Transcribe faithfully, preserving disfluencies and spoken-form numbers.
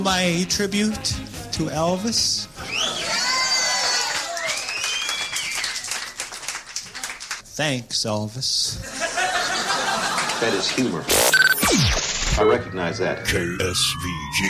My tribute to Elvis. Thanks, Elvis. That is humor. I recognize that. K S V G.